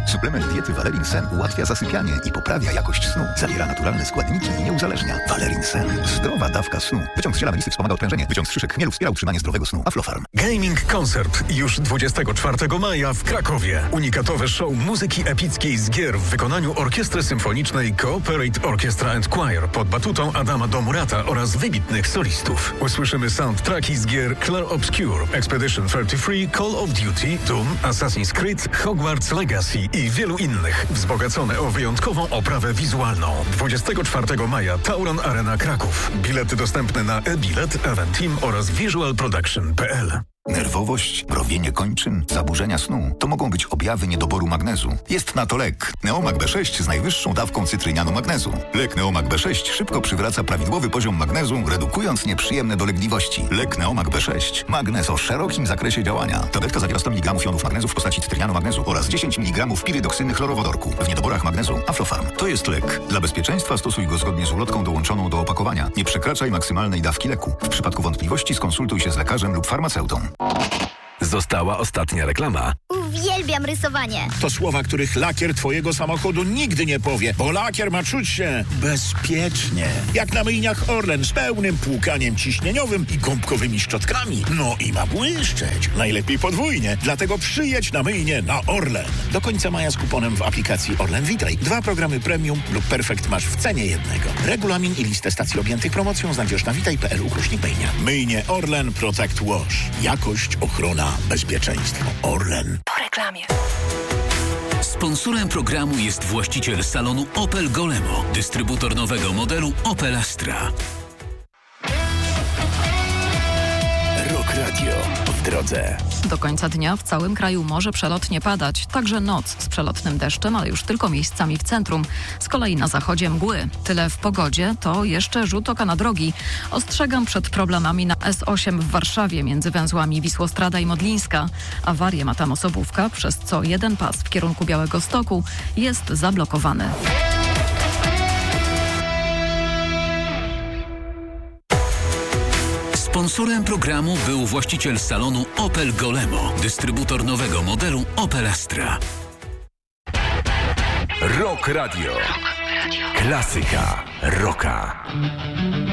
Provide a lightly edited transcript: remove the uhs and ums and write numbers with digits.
Suplement diety Valerin Sen ułatwia zasypianie i poprawia jakość snu. Zawiera naturalne składniki i nie uzależnia. Valerin Sen. Zdrowa dawka snu. Wyciąg z ziela melisy wspomaga odprężenie. Wyciąg z szyszek chmielu wspiera utrzymanie zdrowego snu. Aflofarm. Gaming Concert już 24 maja w Krakowie. Unikatowe show muzyki epickiej z gier w wykonaniu Orkiestry Symfonicznej Cooperate Orchestra and Choir pod batutą Adama Domurata oraz wybitnych solistów. Usłyszymy soundtracki z gier Clair Obscure, Expedition 33, Call of Duty, Doom, Assassin's Creed, Hogwarts Legacy i wielu innych, wzbogacone o wyjątkową oprawę wizualną. 24 maja Tauron Arena Kraków. Bilety dostępne na e-bilet, Eventim oraz visualproduction.pl. Nerwowość, mrowienie kończyn, zaburzenia snu to mogą być objawy niedoboru magnezu. Jest na to lek Neomag B6 z najwyższą dawką cytrynianu magnezu. Lek Neomag B6 szybko przywraca prawidłowy poziom magnezu, redukując nieprzyjemne dolegliwości. Lek Neomag B6. Magnez o szerokim zakresie działania. Tabletka zawiera 100 mg jonów magnezu w postaci cytrynianu magnezu oraz 10 mg pirydoksyny chlorowodorku. W niedoborach magnezu Aflofarm. To jest lek. Dla bezpieczeństwa stosuj go zgodnie z ulotką dołączoną do opakowania. Nie przekraczaj maksymalnej dawki leku. W przypadku wątpliwości skonsultuj się z lekarzem lub farmaceutą. Została ostatnia reklama. Uwielbiam rysowanie. To słowa, których lakier twojego samochodu nigdy nie powie, bo lakier ma czuć się bezpiecznie. Jak na myjniach Orlen z pełnym płukaniem ciśnieniowym i gąbkowymi szczotkami. No i ma błyszczeć. Najlepiej podwójnie. Dlatego przyjedź na myjnię na Orlen. Do końca maja z kuponem w aplikacji Orlen Witaj. 2 programy premium lub perfekt masz w cenie jednego. Regulamin i listę stacji objętych promocją znajdziesz na witaj.pl/myjnia. Myjnie Orlen Protect Wash. Jakość, ochrona, bezpieczeństwo. Orlen. Po reklamie. Sponsorem programu jest właściciel salonu Opel Golemo, dystrybutor nowego modelu Opel Astra. Rock Radio w drodze. Do końca dnia w całym kraju może przelotnie padać. Także noc z przelotnym deszczem, ale już tylko miejscami w centrum. Z kolei na zachodzie mgły. Tyle w pogodzie, to jeszcze rzut oka na drogi. Ostrzegam przed problemami na S8 w Warszawie między węzłami Wisłostrada i Modlińska. Awarię ma tam osobówka, przez co jeden pas w kierunku Białegostoku jest zablokowany. Sponsorem programu był właściciel salonu Opel Golemo, dystrybutor nowego modelu Opel Astra. Rock Radio. Klasyka rocka.